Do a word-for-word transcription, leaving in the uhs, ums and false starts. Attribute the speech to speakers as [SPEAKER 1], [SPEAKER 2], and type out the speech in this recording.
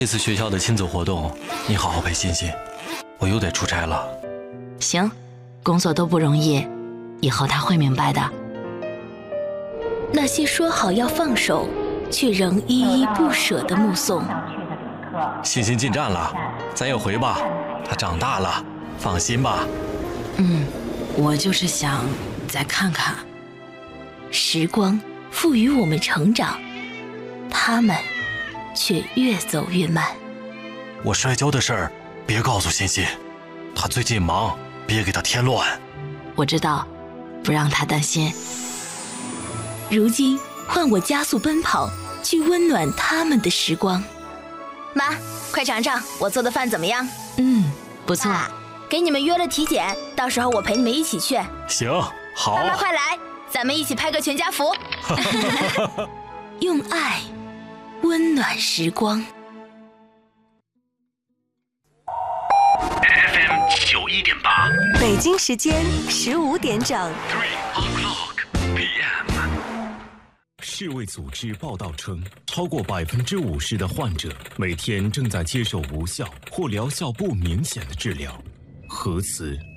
[SPEAKER 1] 这次学校的亲子活动，你好好陪欣欣，我又得出差了。
[SPEAKER 2] 行，工作都不容易，以后他会明白的。
[SPEAKER 3] 那些说好要放手，却仍依依不舍的目送。
[SPEAKER 1] 欣欣进站了，咱也回吧。她长大了，放心吧。
[SPEAKER 2] 嗯，我就是想再看看。
[SPEAKER 3] 时光赋予我们成长，他们却越走越慢。
[SPEAKER 1] 我摔跤的事儿别告诉欣欣，她最近忙，别给她添乱。
[SPEAKER 2] 我知道，不让她担心。
[SPEAKER 3] 如今换我加速奔跑，去温暖他们的时光。
[SPEAKER 4] 妈，快尝尝我做的饭怎么样？
[SPEAKER 2] 嗯，不错。
[SPEAKER 4] 啊，给你们约了体检，到时候我陪你们一起去。
[SPEAKER 1] 行，好。
[SPEAKER 4] 妈妈快来，咱们一起拍个全家福。
[SPEAKER 3] 用爱温暖时光。
[SPEAKER 5] F M 九一点八，
[SPEAKER 6] 北京时间十五点整。
[SPEAKER 5] Three o'clock P M。
[SPEAKER 7] 世卫组织报道称，超过百分之五十的患者每天正在接受无效或疗效不明显的治疗，核磁